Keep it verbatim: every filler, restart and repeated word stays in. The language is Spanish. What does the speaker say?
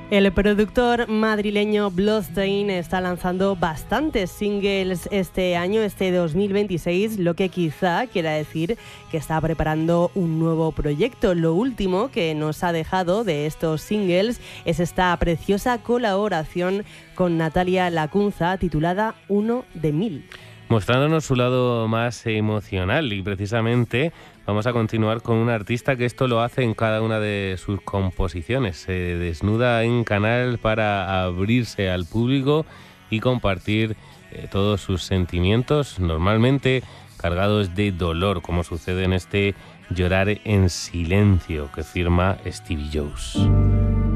El productor madrileño Bloodstain está lanzando bastantes singles este año, este dos mil veintiséis, lo que quizá quiera decir que está preparando un nuevo proyecto. Lo último que nos ha dejado de estos singles es esta preciosa colaboración con Natalia Lacunza titulada Uno de Mil. Mostrándonos su lado más emocional, y precisamente vamos a continuar con un artista que esto lo hace en cada una de sus composiciones. Se desnuda en canal para abrirse al público y compartir eh, todos sus sentimientos, normalmente cargados de dolor, como sucede en este Llorar en silencio que firma Stevie Jones.